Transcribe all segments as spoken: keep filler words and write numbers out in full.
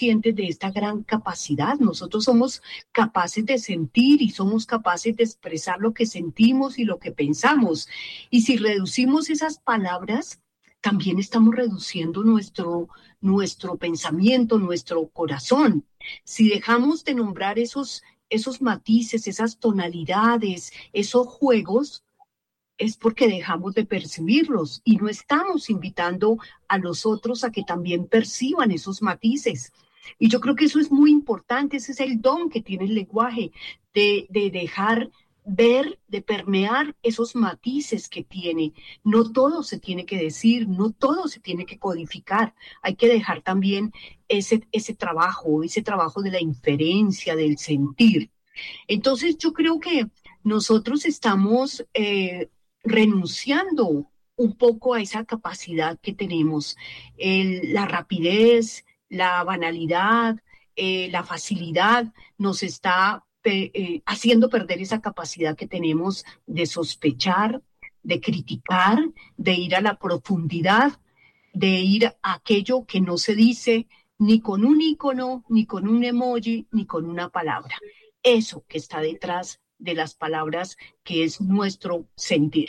conscientes de esta gran capacidad. Nosotros somos capaces de sentir y somos capaces de expresar lo que sentimos y lo que pensamos. Y si reducimos esas palabras, también estamos reduciendo nuestro, nuestro pensamiento, nuestro corazón. Si dejamos de nombrar esos, esos matices, esas tonalidades, esos juegos, es porque dejamos de percibirlos y no estamos invitando a los otros a que también perciban esos matices. Y yo creo que eso es muy importante, ese es el don que tiene el lenguaje, de, de dejar ver, de permear esos matices que tiene. No todo se tiene que decir, no todo se tiene que codificar. Hay que dejar también ese, ese trabajo, ese trabajo de la inferencia, del sentir. Entonces yo creo que nosotros estamos eh, renunciando un poco a esa capacidad que tenemos, el, la rapidez, la banalidad, eh, la facilidad nos está pe- eh, haciendo perder esa capacidad que tenemos de sospechar, de criticar, de ir a la profundidad, de ir a aquello que no se dice ni con un icono, ni con un emoji, ni con una palabra. Eso que está detrás de las palabras, que es nuestro sentir.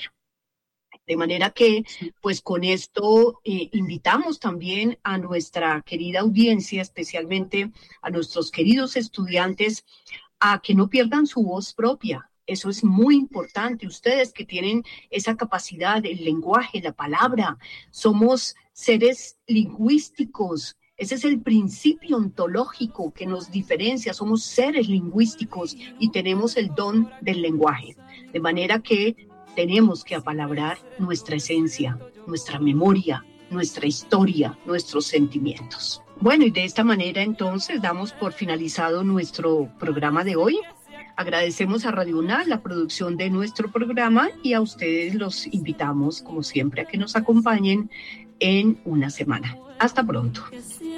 De manera que, pues con esto eh, invitamos también a nuestra querida audiencia, especialmente a nuestros queridos estudiantes, a que no pierdan su voz propia. Eso es muy importante. Ustedes que tienen esa capacidad, el lenguaje, la palabra, somos seres lingüísticos. Ese es el principio ontológico que nos diferencia. Somos seres lingüísticos y tenemos el don del lenguaje. De manera que tenemos que apalabrar nuestra esencia, nuestra memoria, nuestra historia, nuestros sentimientos. Bueno, y de esta manera entonces damos por finalizado nuestro programa de hoy. Agradecemos a Radio UNAM la producción de nuestro programa y a ustedes los invitamos, como siempre, a que nos acompañen en una semana. Hasta pronto.